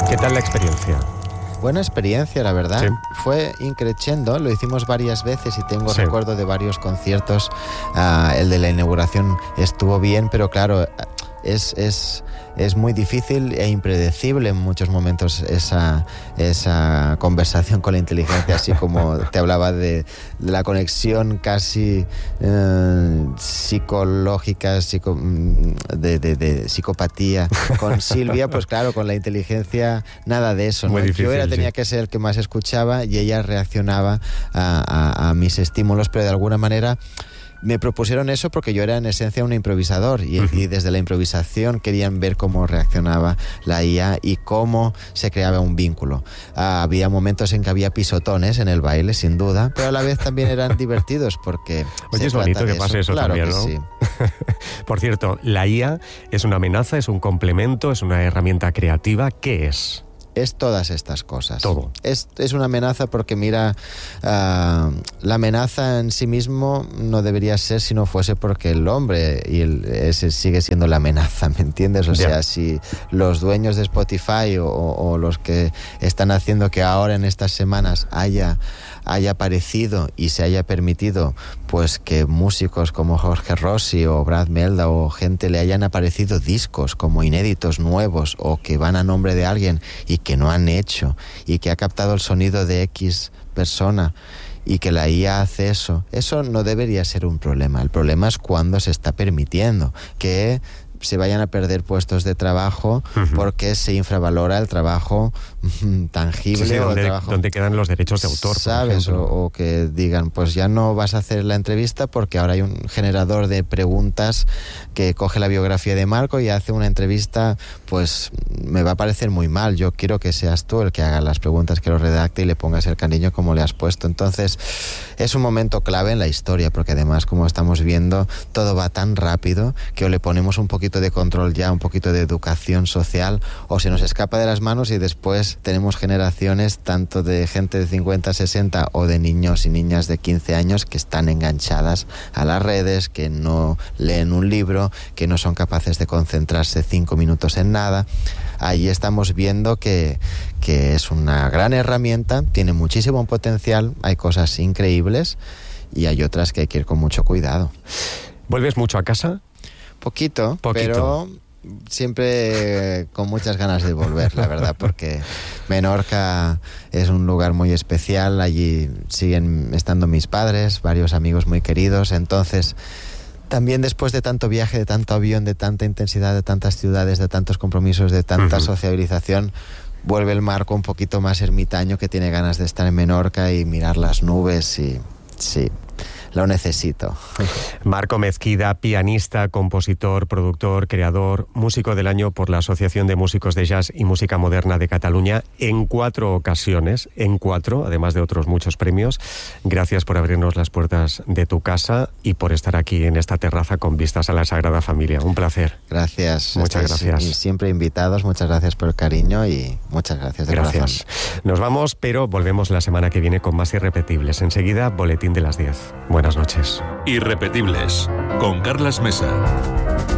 ¿Qué tal la experiencia? Buena experiencia, la verdad. Sí. Fue increciendo, lo hicimos varias veces y tengo recuerdo de varios conciertos. El de la inauguración estuvo bien, pero claro, es muy difícil e impredecible en muchos momentos esa conversación con la inteligencia, así como te hablaba de la conexión casi psicológica, de psicopatía con Silvia. Pues claro, con la inteligencia nada de eso, ¿no? Muy difícil, Yo tenía que ser el que más escuchaba y ella reaccionaba a mis estímulos, pero de alguna manera me propusieron eso porque yo era en esencia un improvisador y desde la improvisación querían ver cómo reaccionaba la IA y cómo se creaba un vínculo. Había momentos en que había pisotones en el baile, sin duda, pero a la vez también eran divertidos porque... Oye, es bonito que pase eso claro también, que ¿no? Sí. Por cierto, ¿la IA es una amenaza, es un complemento, es una herramienta creativa? ¿Qué es? Es todas estas cosas. Todo. Es una amenaza porque, mira, la amenaza en sí mismo no debería ser si no fuese porque el hombre ese sigue siendo la amenaza, ¿me entiendes? O sea, si los dueños de Spotify o los que están haciendo que ahora en estas semanas haya aparecido y se haya permitido pues que músicos como Jorge Rossi o Brad Melda o gente le hayan aparecido discos como inéditos nuevos o que van a nombre de alguien y que no han hecho y que ha captado el sonido de X persona y que la IA hace eso no debería ser un problema. El problema es cuando se está permitiendo que se vayan a perder puestos de trabajo porque se infravalora el trabajo tangible. Sí, o el trabajo, donde quedan los derechos de autor, ¿sabes? O que digan, pues ya no vas a hacer la entrevista porque ahora hay un generador de preguntas que coge la biografía de Marco y hace una entrevista, pues me va a parecer muy mal. Yo quiero que seas tú el que haga las preguntas, que lo redacte y le pongas el cariño como le has puesto. Entonces, es un momento clave en la historia porque además, como estamos viendo, todo va tan rápido que o le ponemos un poquito de control ya, un poquito de educación social, o se nos escapa de las manos y después tenemos generaciones tanto de gente de 50, 60 o de niños y niñas de 15 años que están enganchadas a las redes, que no leen un libro, que no son capaces de concentrarse 5 minutos en nada. Ahí estamos viendo que es una gran herramienta, tiene muchísimo potencial, hay cosas increíbles y hay otras que hay que ir con mucho cuidado. ¿Vuelves mucho a casa? Poquito, pero siempre con muchas ganas de volver, la verdad, porque Menorca es un lugar muy especial. Allí siguen estando mis padres, varios amigos muy queridos. Entonces, también después de tanto viaje, de tanto avión, de tanta intensidad, de tantas ciudades, de tantos compromisos, de tanta sociabilización, vuelve el Marco un poquito más ermitaño, que tiene ganas de estar en Menorca y mirar las nubes y sí, lo necesito. Marco Mezquida, pianista, compositor, productor, creador, músico del año por la Asociación de Músicos de Jazz y Música Moderna de Cataluña en 4 ocasiones, además de otros muchos premios. Gracias por abrirnos las puertas de tu casa y por estar aquí en esta terraza con vistas a la Sagrada Familia. Un placer. Gracias. Muchas gracias. Siempre invitados, muchas gracias por el cariño y muchas gracias de corazón. Nos vamos, pero volvemos la semana que viene con más Irrepetibles. Enseguida, Boletín de las 10. Buenas noches. Irrepetibles, con Carlas Mesa.